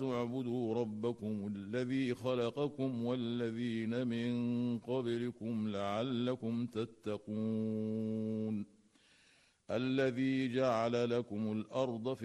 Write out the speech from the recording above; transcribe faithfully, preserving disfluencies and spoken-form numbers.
اعبدوا ربكم الذي خلقكم والذين من قبلكم لعلكم تتقون الذي جعل لكم الأرض